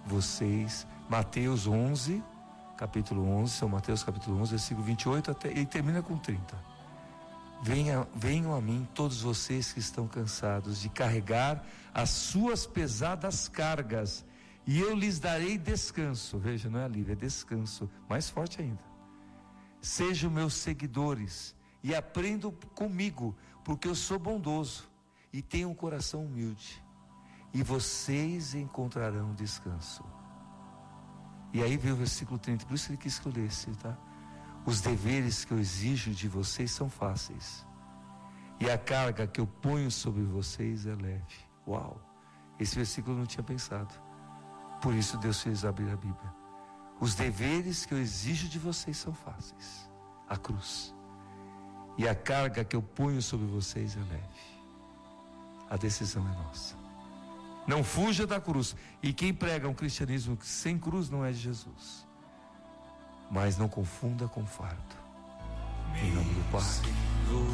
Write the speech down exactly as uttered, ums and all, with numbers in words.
vocês. Mateus onze, capítulo onze, São Mateus capítulo onze, versículo vinte e oito, até, e termina com trinta. Venha, venham a mim todos vocês que estão cansados de carregar as suas pesadas cargas, e eu lhes darei descanso. Veja, não é alívio, é descanso, mais forte ainda. Sejam meus seguidores e aprendam comigo, porque eu sou bondoso e tenho um coração humilde, e vocês encontrarão descanso. E aí veio o versículo trinta, por isso que ele quis que eu lesse, tá? Os deveres que eu exijo de vocês são fáceis, e a carga que eu ponho sobre vocês é leve. Uau! Esse versículo eu não tinha pensado. Por isso Deus fez abrir a Bíblia. Os deveres que eu exijo de vocês são fáceis, a cruz, e a carga que eu ponho sobre vocês é leve. A decisão é nossa. Não fuja da cruz. E quem prega um cristianismo sem cruz não é de Jesus. Mas não confunda com fardo. Em nome do Pai,